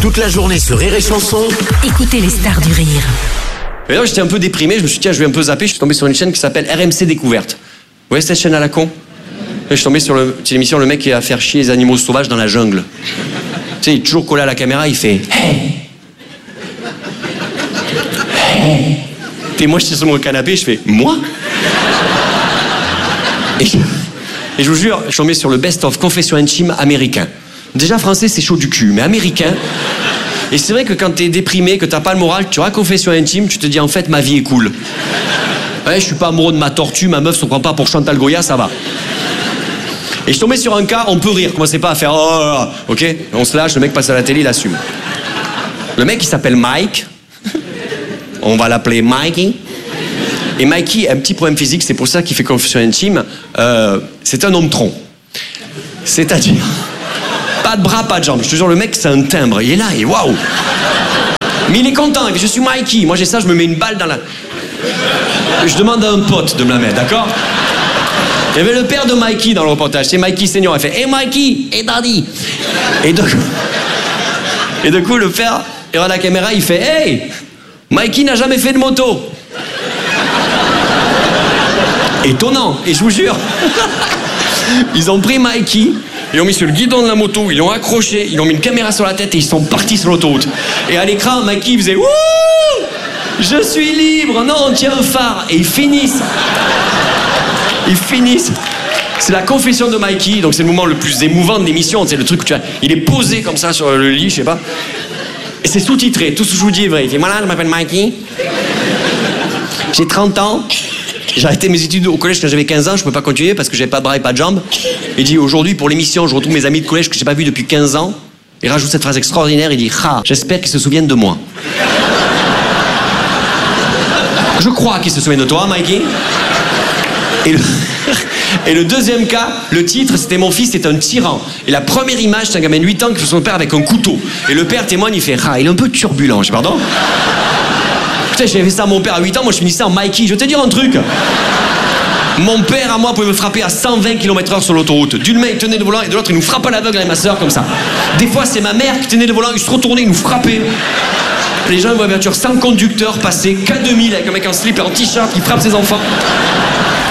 Toute la journée sur Rire et Chanson. Écoutez les stars du rire. Et là, j'étais un peu déprimé, je me suis dit, tiens, je vais un peu zapper, je suis tombé sur une chaîne qui s'appelle RMC Découverte. Vous voyez cette chaîne à la con? Et je suis tombé sur l'émission, le mec qui va faire chier les animaux sauvages dans la jungle. Tu sais, il est toujours collé à la caméra, il fait hey. Hey. Et moi, j'étais sur mon canapé, je fais moi. Et je vous jure, je suis tombé sur le best-of confession intime américain. Déjà, français, c'est chaud du cul, mais américain. Et c'est vrai que quand t'es déprimé, que t'as pas le moral, tu auras confession intime, tu te dis en fait, ma vie est cool. Ouais, je suis pas amoureux de ma tortue, ma meuf se prend pas pour Chantal Goya, ça va. Et je suis tombé sur un cas, on peut rire, commencez pas à faire oh, ok? On se lâche, le mec passe à la télé, il assume. Le mec, il s'appelle Mike. On va l'appeler Mikey. Et Mikey a un petit problème physique, c'est pour ça qu'il fait confession intime. C'est un homme tronc. C'est-à-dire, pas de bras, pas de jambes. Je te jure, le mec, c'est un timbre. Il est là, et waouh! Mais il est content, je suis Mikey. Moi, j'ai ça, je me mets une balle dans la... Je demande à un pote de me la mettre, d'accord? Il y avait le père de Mikey dans le reportage, c'est Mikey Senior. Il fait hey Mikey, hey Daddy. Et de coup, le père, il regarde la caméra, il fait hey, Mikey n'a jamais fait de moto. Étonnant, et je vous jure, ils ont pris Mikey, ils l'ont mis sur le guidon de la moto, ils l'ont accroché, ils l'ont mis une caméra sur la tête et ils sont partis sur l'autoroute. Et à l'écran, Mikey faisait wouh, je suis libre, non, tiens un phare. Et ils finissent. C'est la confession de Mikey, donc c'est le moment le plus émouvant de l'émission, c'est le truc où tu vois, il est posé comme ça sur le lit, je sais pas. Et c'est sous-titré, tout ce que je vous dis est vrai. Il fait voilà, je m'appelle Mikey. J'ai 30 ans. J'ai arrêté mes études au collège quand j'avais 15 ans, je pouvais pas continuer parce que j'avais pas de bras et pas de jambes. Il dit aujourd'hui pour l'émission, je retrouve mes amis de collège que j'ai pas vus depuis 15 ans. Il rajoute cette phrase extraordinaire, il dit ah, j'espère qu'ils se souviennent de moi. Je crois qu'ils se souviennent de toi, Mikey. Et le deuxième cas, le titre, c'était mon fils est un tyran. Et la première image, c'est un gamin de 8 ans qui fait son père avec un couteau. Et le père témoigne, il fait ah, il est un peu turbulent, pardon. Putain, j'avais fait ça à mon père à 8 ans, moi je finissais en Mikey. Je vais te dire un truc. Mon père à moi pouvait me frapper à 120 km/h sur l'autoroute. D'une main il tenait le volant et de l'autre il nous frappe à l'aveugle avec ma soeur comme ça. Des fois c'est ma mère qui tenait le volant, il se retournait, il nous frappait. Les gens voient la voiture sans conducteur passer K2000 avec un mec en slip et en t-shirt qui frappe ses enfants.